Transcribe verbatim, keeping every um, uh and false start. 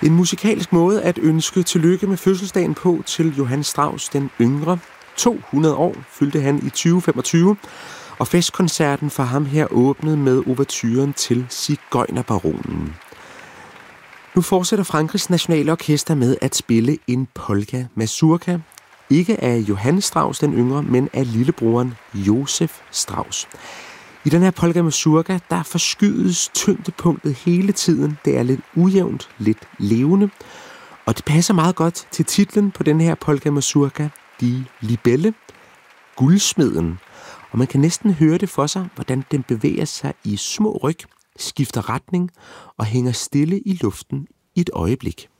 En musikalsk måde at ønske tillykke med fødselsdagen på til Johann Strauss den yngre. to hundrede år fyldte han i tyve femogtyve, og festkoncerten for ham her åbnede med ouverturen til Sigøjnerbaronen. Nu fortsætter Frankrigs Nationale Orkester med at spille en polka mazurka, ikke af Johann Strauss den yngre, men af lillebroren Josef Strauss. I den her polka mazurka, der forskydes tyngdepunktet hele tiden. Det er lidt ujævnt, lidt levende, og det passer meget godt til titlen på den her polka mazurka, Die Libelle, guldsmeden. Og man kan næsten høre det for sig, hvordan den bevæger sig i små ryk, skifter retning og hænger stille i luften i et øjeblik.